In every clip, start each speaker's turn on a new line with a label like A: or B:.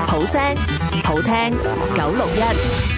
A: 好聲好聽961。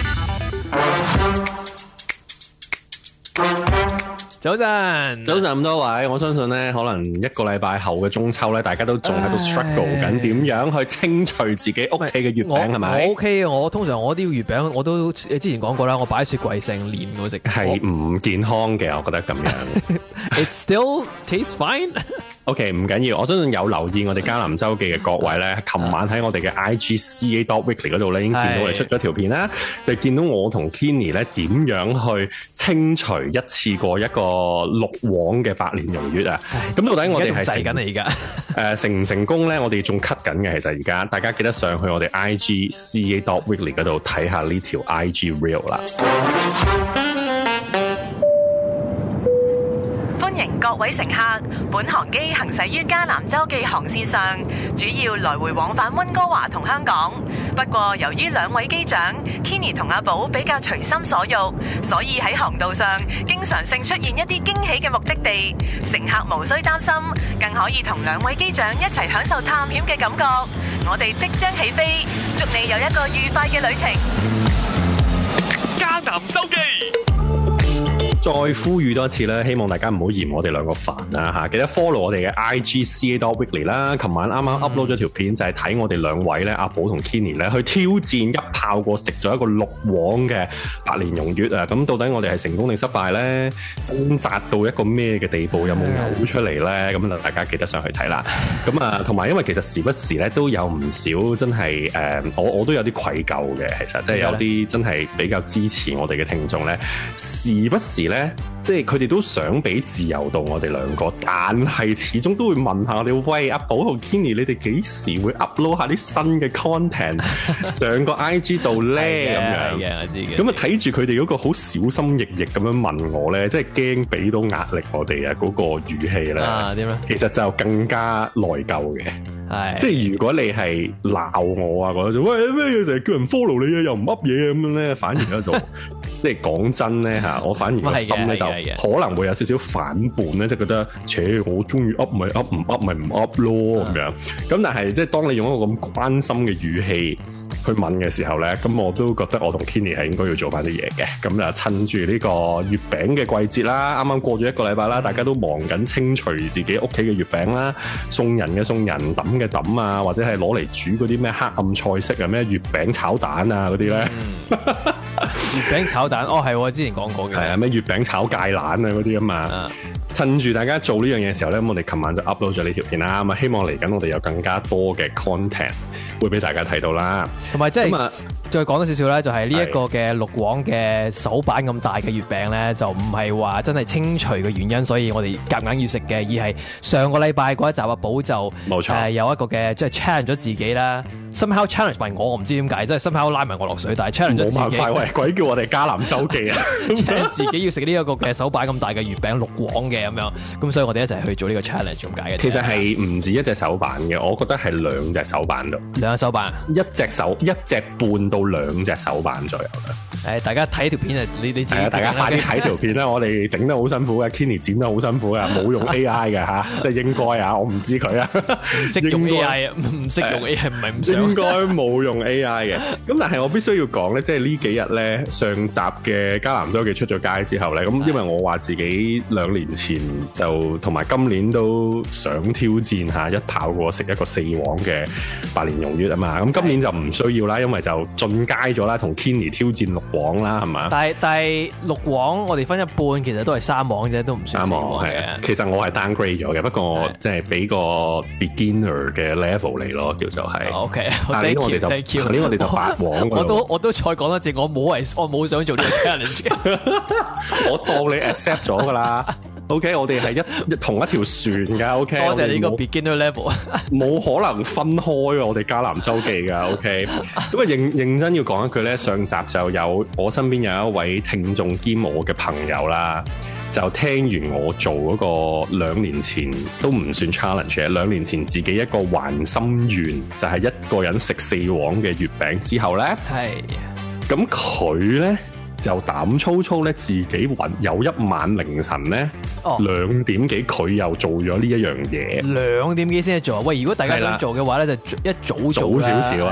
B: 早晨咁多位，我相信咧，可能一個禮拜後嘅中秋咧，大家都仲喺度 struggle 緊，點樣去清除自己屋企嘅月餅係咪？
C: 我 OK 啊，我通常我啲月餅我都之前講過啦，我擺喺雪櫃成年我食，
B: 係唔健康嘅，我覺得咁樣。
C: It still tastes fine。
B: OK， 唔緊要，我相信有留意我哋迦南周記嘅各位咧，琴晚喺我哋嘅 IGCA.weekly 嗰度咧，已經見到我哋出咗條片啦，就係見到我同 Kenny 咧點樣去清除一次過一個綠黃嘅白蓮蓉月啊！咁到底我哋係
C: 製緊啊而家？
B: 成唔成功咧？我哋仲 cut 緊嘅，其實而家大家記得上去我哋 IGCA.weekly 嗰度睇下呢條 IG Reel 啦。
D: 歡迎各位乘客，本航機行駛於迦南洲際航線上，主要來回往返溫哥華同香港。不過由於兩位機長 Kenny 同阿寶比較隨心所欲，所以喺航道上經常性出現一啲驚喜嘅目的地，乘客無需擔心，更可以同兩位機長一齊享受探險嘅感覺。我哋即將起飛，祝你有一個愉快嘅旅程。
E: 迦南周記。
B: 再呼籲多一次啦，希望大家唔好嫌我哋兩個煩啦嚇，記得 follow 我哋嘅 IGCA.weekly 啦。琴晚啱啱 upload 咗條片，就係睇我哋兩位咧，阿寶同 Kenny 咧去挑戰一炮過食咗一個綠黃嘅白蓮蓉月啊！咁到底我哋係成功定失敗咧？掙扎到一個咩嘅地步？有冇嘔出嚟咧？咁啊，大家記得上去睇啦。咁啊，同埋因為其實時不時咧都有唔少真係我都有啲愧疚嘅，其實即係有啲真係比較支持我哋嘅聽眾咧，時不時咧，即係佢哋都想俾自由度我哋兩個，但係始終都會問下我哋，喂，阿寶同 Kenny，你哋幾時會 upload 下啲新嘅 content 上個 IG 度咧？咁樣，
C: 我知嘅。
B: 咁啊睇住佢哋嗰個好小心翼翼咁樣問我咧，即係驚俾到壓力我哋啊嗰個語氣咧。
C: 點咧？
B: 其實就更加內疚嘅。
C: 係，
B: 即係如果你係鬧我啊，覺得喂咩嘢成日叫人 follow 你啊，又唔 up 嘢咁樣咧，反而咧就即係講真咧嚇，我反而個心咧就可能會有少少反叛咧，即係覺得，我中意 up 咪 up， 唔 up 咪唔 up 咯咁樣。咁但係即係當你用一個咁關心嘅語氣去問嘅時候咧，咁我都覺得我同 Kenny 係應該要做翻啲嘢嘅。咁就趁住呢個月餅嘅季節啦，啱啱過咗一個禮拜啦，大家都忙緊清除自己屋企嘅月餅啦，送人嘅送人，抌嘅抌啊，或者係攞嚟煮嗰啲咩黑暗菜式啊，咩月餅炒蛋啊嗰啲咧。
C: 月餅炒蛋，係之前講過嘅。
B: 係啊，咩月餅炒芥蘭啊嗰啲啊嘛。趁住大家做呢樣嘢嘅時候咧，我哋琴晚就 upload 咗呢條片啦。咁啊，希望嚟緊我哋有更加多嘅 content 會俾大家睇到啦。
C: 同埋即係再講多少少咧，就係呢一個嘅綠黃嘅手板咁大嘅月餅咧，就唔係話真係清除嘅原因，所以我哋夾硬要食嘅，而係上個禮拜嗰一集阿寶就
B: 冇錯
C: 有一個嘅即係 challenge 咗自己啦。somehow challenge 埋我唔知點解，即係 somehow 拉埋我落水，但係 challenge 咗自己。冇辦法，
B: 喂，鬼叫我哋迦南周記啊
C: ！challenge 自己要食呢一個嘅手板咁大嘅月餅綠黃嘅咁樣，咁所以我哋一齊去做呢個 challenge 咁解嘅。
B: 其實係唔止一隻手板嘅，我覺得係兩隻手板度。
C: 兩隻手板，
B: 一隻半到兩隻手板左右啦。
C: 大家睇條片啊，你自己
B: 大家快啲睇條片啦！我哋整得好辛苦嘅，Kenny 剪得好辛苦嘅，冇用 AI 嘅嚇，即係應該啊，我唔知佢啊，
C: 唔識用 AI 啊，唔識用 AI 唔係唔想。
B: 應該冇用 AI 嘅。咁但係我必須要講咧，即係呢幾日咧，上集嘅迦南周記出咗街之後咧，咁因為我話自己2年前就同埋今年都想挑戰下一炮過食一個4黃嘅白蓮蓉月啊嘛。咁今年就唔需要啦，因為就進階咗啦，同 Kenny 挑戰綠黃啦，係嘛？
C: 但係綠黃我哋分一半，其實都係3黃啫，都唔算4黃嘅。
B: 其實我係 downgrade 咗嘅，不過即係俾個 beginner 嘅 level 嚟咯，叫做係。
C: OK，
B: 但係呢我哋就8黃。
C: 我都再講多次，我冇想做呢個 challenge 嘅。
B: 我當你 accept 咗㗎啦。OK， 我哋係同一條船㗎。OK，
C: 多謝你個 beginner level。
B: 冇可能分開我哋迦南周記㗎。OK， 咁啊認真要講一句咧，上集就有我身邊有一位聽眾兼我嘅朋友啦，就聽完我做嗰個2年前都唔算 challenge 嘅，2年前自己一個還心願，就係一個人食4黃嘅月餅之後咧，咁佢咧就膽粗粗咧，自己有一晚凌晨咧2點幾，佢又做咗呢一樣嘢。
C: 2點幾先做？喂，如果大家想做嘅話咧，就一早做啦。
B: 早少少啊！